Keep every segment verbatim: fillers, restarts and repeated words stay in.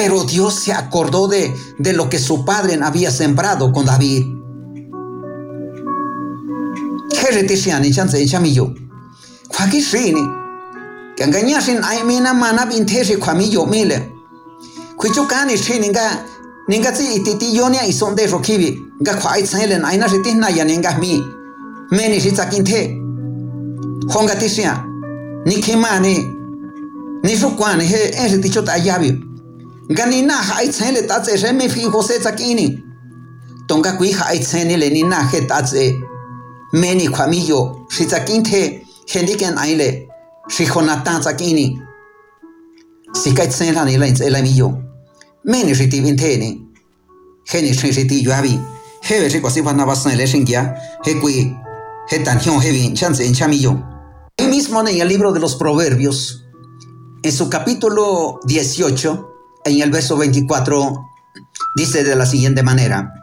Pero Dios se acordó de, de lo que su padre había sembrado con David. Ninga si ititi yonia isonde rokibi ga khwai tsailen aina riti na ya ninga mi meni ri tsakinthe honga tisia nikhima ni ni sukwan he en riti chota yabi gani na hai tsaile ta tse re me fi hose tsakini tonga kui hai tsaine le ni na he ta tse meni khwami yo ri tsakinthe hendiken aile ri khona ta tsakini sikai tsaila ni lain tsela mi yo meni riti vinteni geni riti yuabi hebe rico si van a basar le shingia hekui hetan hion hebin chance en chamillo. Ahí mismo en el libro de los Proverbios, en su capítulo dieciocho, en el verso veinticuatro, dice de la siguiente manera: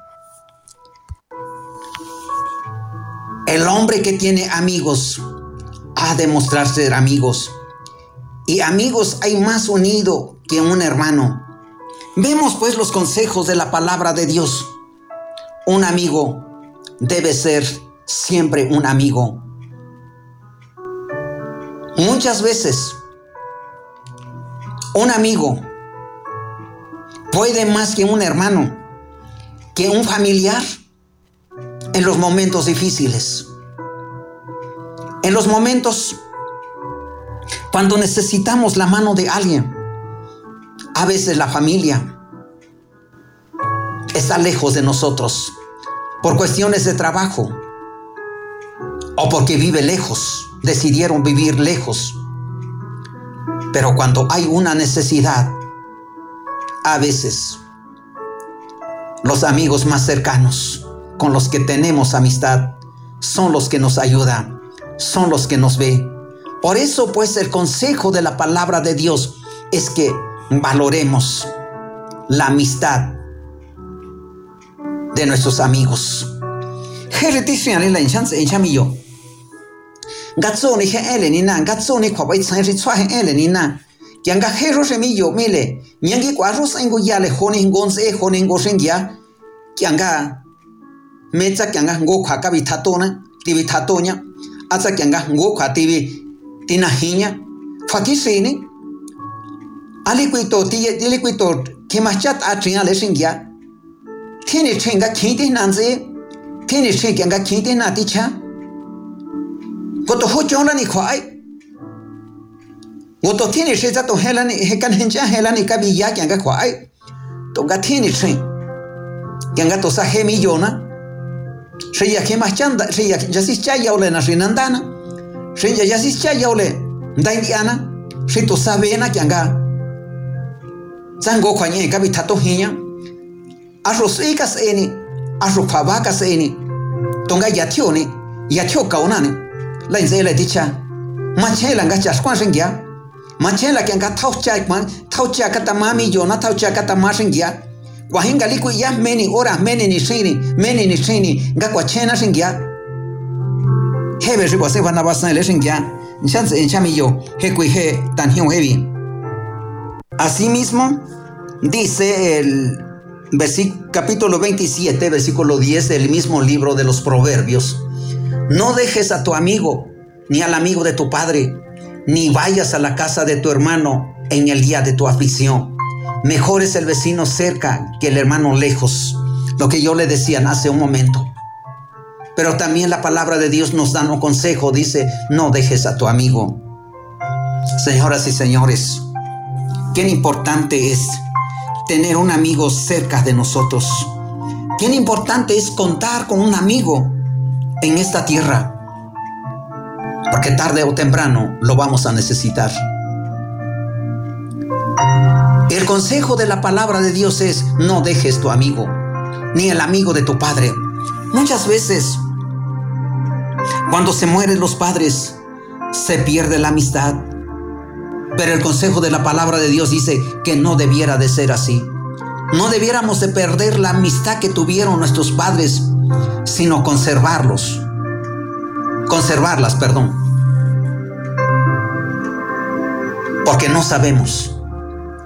el hombre que tiene amigos ha de mostrar ser amigos, y amigos hay más unido que un hermano. Vemos pues los consejos de la palabra de Dios. Un amigo debe ser siempre un amigo. Muchas veces un amigo puede más que un hermano, que un familiar en los momentos difíciles. En los momentos cuando necesitamos la mano de alguien. A veces la familia está lejos de nosotros por cuestiones de trabajo o porque vive lejos, decidieron vivir lejos. Pero cuando hay una necesidad, a veces los amigos más cercanos con los que tenemos amistad son los que nos ayudan, son los que nos ven. Por eso pues el consejo de la palabra de Dios es que valoremos la amistad de nuestros amigos. Gatsoni he elenina, gatsoni kwai tsai ri tswa he elenina. Kyanga hero semillo mile, nyangi kwa ros engo yale honi ngonse honi ngosengya. Kyanga mecha kyanga ngo kwa ka bitatona, tibi tatonya, atsa kyanga ngo kwa tibi tinahinya. Fakisini aliquito tiye aliquito kimachat atria le singya tini chenga khiti nanze tini chenga khiti naticha goto hochona ni khwai goto tini shecha to helani hekan hencha helani kabiya kyanga khwai to ga tini chen kyanga to sa hemi yona sheya kimachanda sheya jasis cha yaule na rinandana sheya jasis cha yaule ndaindiana shito sabena kyanga Zango kwanye kabi tato hinya arroz ikas eni arroz pavakas eni tonga yationi yatio kaunani la inzela dicha machela ngacha skwansingya machela kyanga taucha man taucha kata mami yona taucha kata masingya wahinga liku ya meni ora meni ni shini meni ni shini ngakwa chena singya hebe ribo se bana basan le singya nchanze enchamiyo hekui he tan hion hebi. Asimismo, dice el capítulo veintisiete, versículo diez del mismo libro de los Proverbios: no dejes a tu amigo, ni al amigo de tu padre, ni vayas a la casa de tu hermano en el día de tu aflicción. Mejor es el vecino cerca que el hermano lejos. Lo que yo le decía hace un momento. Pero también la palabra de Dios nos da un consejo, dice: no dejes a tu amigo. Señoras y señores, qué importante es tener un amigo cerca de nosotros. Qué importante es contar con un amigo en esta tierra, porque tarde o temprano lo vamos a necesitar. El consejo de la palabra de Dios es: no dejes tu amigo, ni el amigo de tu padre. Muchas veces, cuando se mueren los padres, se pierde la amistad. Pero el consejo de la palabra de Dios dice que no debiera de ser así. No debiéramos de perder la amistad que tuvieron nuestros padres, sino conservarlos. Conservarlas, perdón. Porque no sabemos